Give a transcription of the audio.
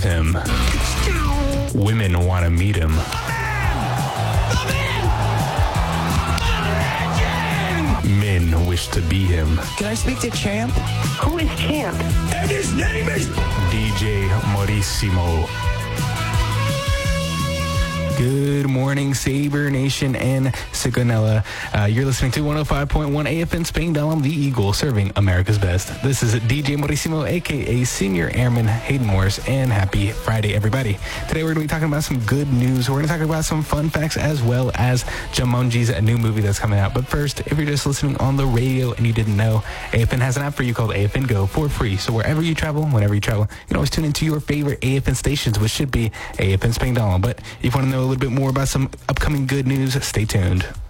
him. Women want to meet him. Men wish to be him. Can I speak to Champ? Who is Champ? And his name is DJ Maurissimo. Good morning, Saber Nation and Sigonella. You're listening to 105.1 AFN Spain Dalam, the Eagle, serving America's best. This is DJ Maurissimo, a.k.a. Senior Airman Hayden Morris, and happy Friday, everybody. Today we're going to be talking about some good news. We're going to talk about some fun facts as well as Jumanji's new movie that's coming out. But first, if you're just listening on the radio and you didn't know, AFN has an app for you called AFN Go for free. So wherever you travel, whenever you travel, you can always tune into your favorite AFN stations, which should be AFN Spain Dalam. But if you want to know a little bit more about some upcoming good news, stay tuned.